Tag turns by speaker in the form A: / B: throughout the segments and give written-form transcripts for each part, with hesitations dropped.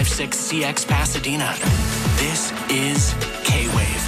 A: 556CX Pasadena. This is K-Wave.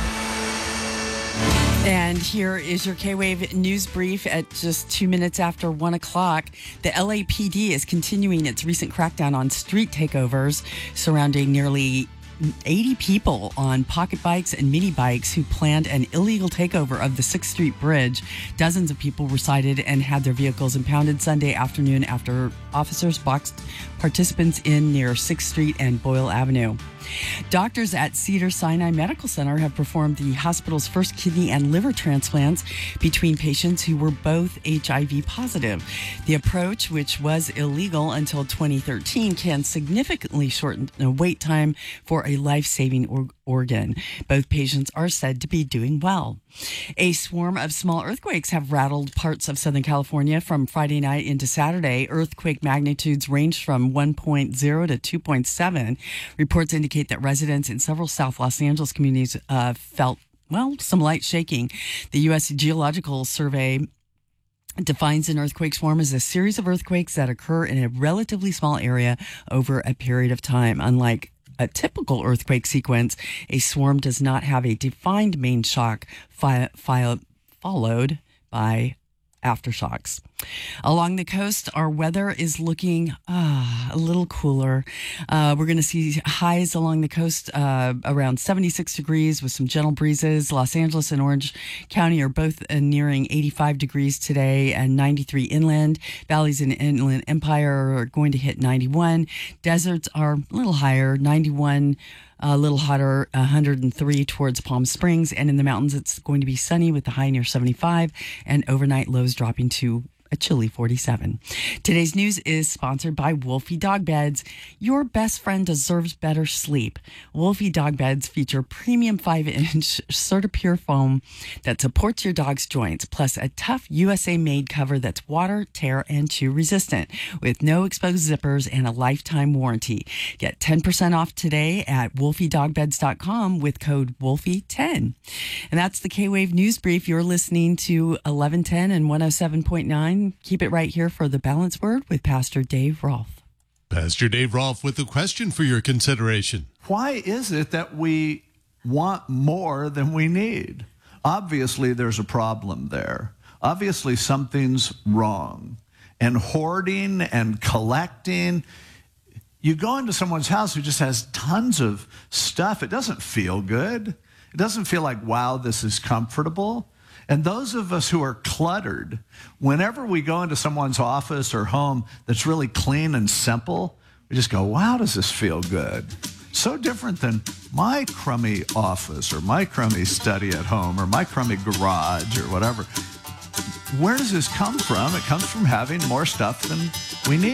B: And here is your K-Wave news brief at just 2 minutes after 1 o'clock. The LAPD is continuing its recent crackdown on street takeovers surrounding nearly 80 people on pocket bikes and mini bikes who planned an illegal takeover of the 6th Street Bridge. Dozens of people were cited and had their vehicles impounded Sunday afternoon after officers boxed participants in near 6th Street and Boyle Avenue. Doctors at Cedars-Sinai Medical Center have performed the hospital's first kidney and liver transplants between patients who were both HIV positive. The approach, which was illegal until 2013, can significantly shorten the wait time for a life-saving organ. Both patients are said to be doing well. A swarm of small earthquakes have rattled parts of Southern California from Friday night into Saturday. Earthquake magnitudes ranged from 1.0 to 2.7. Reports indicate that residents in several South Los Angeles communities felt, some light shaking. The U.S. Geological Survey defines an earthquake swarm as a series of earthquakes that occur in a relatively small area over a period of time. Unlike a typical earthquake sequence, a swarm does not have a defined main shock followed by aftershocks. Along the coast, our weather is looking a little cooler. We're going to see highs along the coast around 76 degrees with some gentle breezes. Los Angeles and Orange County are both nearing 85 degrees today and 93 inland. Valleys in Inland Empire are going to hit 91. Deserts are a little higher, 91. A little hotter, 103 towards Palm Springs. And in the mountains, it's going to be sunny with the high near 75 and overnight lows dropping to a chilly 47. Today's news is sponsored by Wolfie Dog Beds. Your best friend deserves better sleep. Wolfie Dog Beds feature premium 5-inch CertaPure foam that supports your dog's joints, plus a tough USA-made cover that's water, tear, and chew resistant with no exposed zippers and a lifetime warranty. Get 10% off today at wolfiedogbeds.com with code Wolfie10. And that's the K-Wave News Brief. You're listening to 1110 and 107.9. Keep it right here for the Balance Word with Pastor Dave Rolfe.
C: Pastor Dave Rolfe with a question for your consideration.
D: Why is it that we want more than we need? Obviously, there's a problem there. Obviously, something's wrong. And hoarding and collecting, you go into someone's house who just has tons of stuff. It doesn't feel good. It doesn't feel like, wow, this is comfortable. And those of us who are cluttered, whenever we go into someone's office or home that's really clean and simple, we just go, wow, does this feel good? So different than my crummy office or my crummy study at home or my crummy garage or whatever. Where does this come from? It comes from having more stuff than we need.